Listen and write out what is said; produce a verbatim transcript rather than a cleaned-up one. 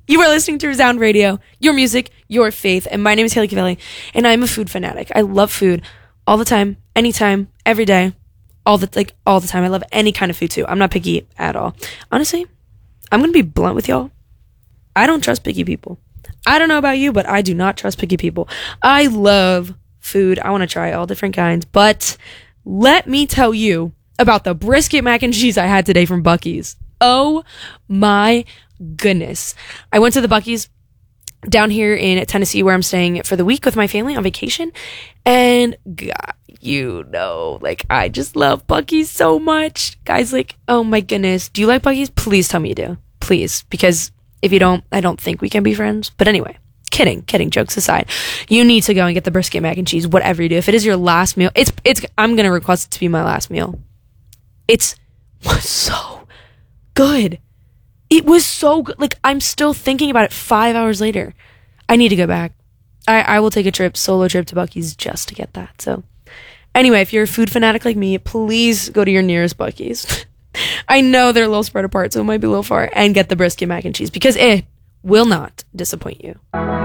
You are listening to Resound Radio, your music, your faith, and my name is Haley Cavelli, and I'm a food fanatic. I love food all the time, anytime, every day, all the like all the time. I love any kind of food too. I'm not picky at all. Honestly, I'm gonna be blunt with y'all. I don't trust picky people. I don't know about you, but I do not trust picky people. I love food. I want to try all different kinds, but let me tell you about the brisket mac and cheese I had today from Buc-ee's. Oh my goodness. I went to the Buc-ee's down here in Tennessee where I'm staying for the week with my family on vacation, and God, you know, like, I just love Buc-ee's so much. Guys, like, oh my goodness. Do you like Buc-ee's? Please tell me you do. Please, because if you don't, I don't think we can be friends. But anyway, kidding, kidding, jokes aside. You need to go and get the brisket mac and cheese, whatever you do. If it is your last meal, it's, it's, I'm going to request it to be my last meal. It's so good. It was so good. Like, I'm still thinking about it five hours later. I need to go back. I, I will take a trip, solo trip to Buc-ee's just to get that. So anyway, if you're a food fanatic like me, please go to your nearest Buc-ee's. I know they're a little spread apart, so it might be a little far, and get the brisket mac and cheese because it will not disappoint you.